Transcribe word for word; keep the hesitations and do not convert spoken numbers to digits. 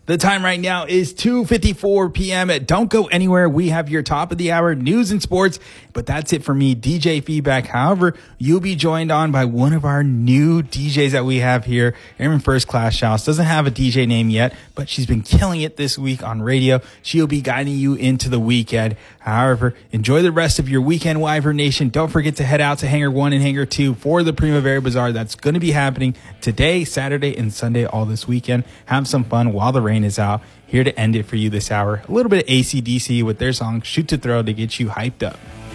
The time right now is two fifty-four p.m. Don't go anywhere. We have your top of the hour news and sports, but that's it for me, D J Feedback. However, you'll be joined on by one of our new D Js that we have here, Erin First Class Shouse. Doesn't have a D J name yet, but she's been killing it this week on radio. She'll be guiding you into the weekend. However, enjoy the rest of your weekend, Wyvern Nation. Don't forget to head out to Hangar one and Hangar two for the Primavera Bazaar. That's going to be happening today, Saturday, and Sunday all this weekend. Have some fun while the rain is out. Here to end it for you this hour, a little bit of A C D C with their song Shoot to Throw to get you hyped up.